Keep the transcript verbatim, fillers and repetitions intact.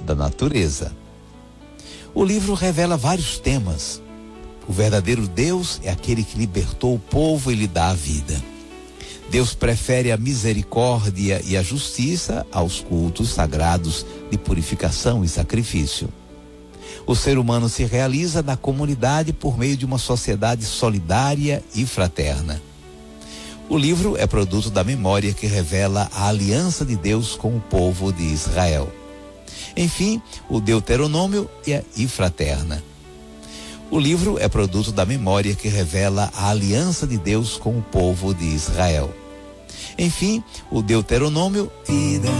da natureza. O livro revela vários temas. O verdadeiro Deus é aquele que libertou o povo e lhe dá a vida. Deus prefere a misericórdia e a justiça aos cultos sagrados de purificação e sacrifício. O ser humano se realiza na comunidade por meio de uma sociedade solidária e fraterna. O livro é produto da memória que revela a aliança de Deus com o povo de Israel. Enfim, o Deuteronômio é e fraterna. O livro é produto da memória que revela a aliança de Deus com o povo de Israel. Enfim, o Deuteronômio, vida